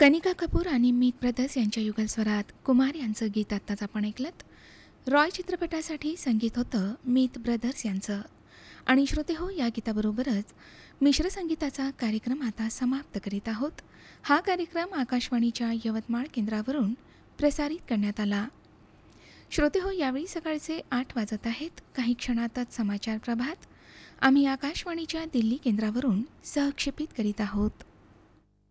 कनिका कपूर आणि मीत ब्रदर्स यांच्या युगलस्वरात कुमार यांचं गीत आत्ताच आपण ऐकलंत. रॉय चित्रपटासाठी संगीत होतं मीत ब्रदर्स यांचं. आणि श्रोते हो, या गीताबरोबरच मिश्र संगीताचा कार्यक्रम आता समाप्त करीत आहोत. हा कार्यक्रम आकाशवाणीच्या यवतमाळ केंद्रावरून प्रसारित करण्यात आला. श्रोते हो, यावेळी सकाळचे 8 वाजत आहेत. काही क्षणातच समाचार प्रभात आम्ही आकाशवाणीच्या दिल्ली केंद्रावरून सहक्षेपित करीत आहोत.